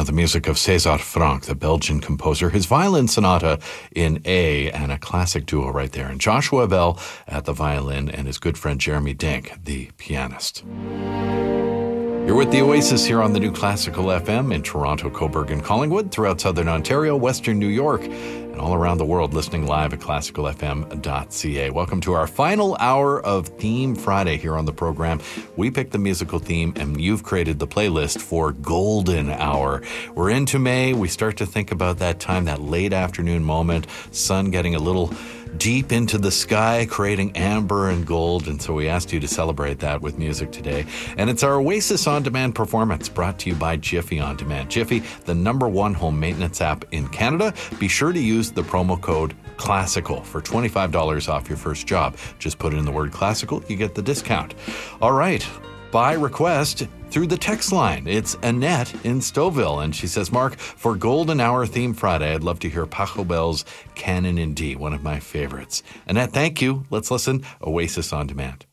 The music of César Franck, the Belgian composer, his violin sonata in A, and a classic duo right there. And Joshua Bell at the violin and his good friend Jeremy Dink, the pianist. You're with the Oasis here on the New Classical FM in Toronto, Cobourg, and Collingwood, throughout Southern Ontario, Western New York, and all around the world listening live at classicalfm.ca. Welcome to our final hour of Theme Friday here on the program. We picked the musical theme, and you've created the playlist for Golden Hour. We're into May. We start to think about that time, that late afternoon moment, sun getting a little deep into the sky, creating amber and gold. And so we asked you to celebrate that with music today. And it's our Oasis On Demand performance brought to you by Jiffy On Demand. Jiffy, the #1 home maintenance app in Canada. Be sure to use the promo code CLASSICAL for $25 off your first job. Just put in the word classical, you get the discount. All right. By request through the text line. It's Annette in Stouffville, and she says, Mark, for Golden Hour Theme Friday, I'd love to hear Pachelbel's Canon in D, one of my favorites. Annette, thank you. Let's listen. Oasis On Demand.